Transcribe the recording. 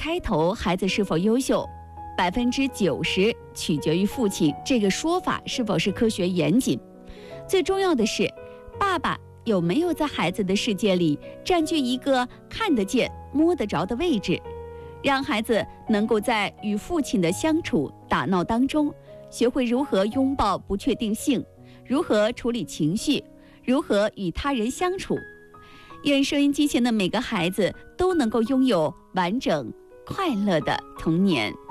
开头孩子是否优秀，90%取决于父亲，这个说法是否是科学严谨。最重要的是，爸爸有没有在孩子的世界里占据一个看得见、摸得着的位置，让孩子能够在与父亲的相处打闹当中，学会如何拥抱不确定性，如何处理情绪，如何与他人相处。愿收音机前的每个孩子都能够拥有完整快乐的童年。